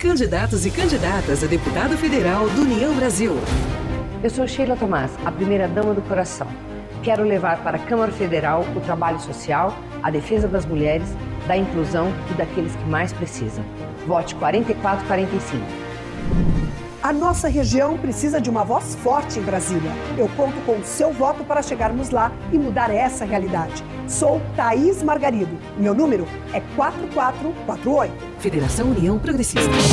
Candidatos e candidatas a deputado federal do União Brasil. Eu sou Sheila Tomás, a primeira-dama do coração. Quero levar para a Câmara Federal o trabalho social, a defesa das mulheres, da inclusão e daqueles que mais precisam. Vote 4445. A nossa região precisa de uma voz forte em Brasília. Eu conto com o seu voto para chegarmos lá e mudar essa realidade. Sou Thaís Margarido. Meu número é 4448. Federação União Progressista.